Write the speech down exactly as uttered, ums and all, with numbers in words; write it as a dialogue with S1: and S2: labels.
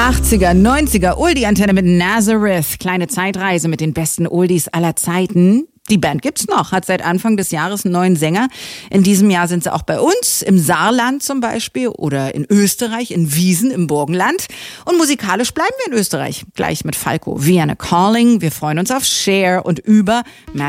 S1: achtziger, neunziger Oldie-Antenne mit Nazareth. Kleine Zeitreise mit den besten Oldies aller Zeiten. Die Band gibt's noch, hat seit Anfang des Jahres einen neuen Sänger. In diesem Jahr sind sie auch bei uns, im Saarland zum Beispiel oder in Österreich, in Wiesen im Burgenland. Und musikalisch bleiben wir in Österreich. Gleich mit Falco, Vienna Calling. Wir freuen uns auf Cher und über